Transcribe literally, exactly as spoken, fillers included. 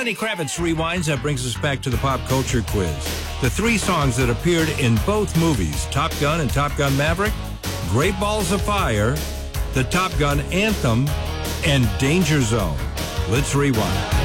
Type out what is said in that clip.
Lenny Kravitz Rewinds. That brings us back to the pop culture quiz. The three songs that appeared in both movies, Top Gun and Top Gun Maverick, Great Balls of Fire, the Top Gun Anthem, and Danger Zone. Let's rewind.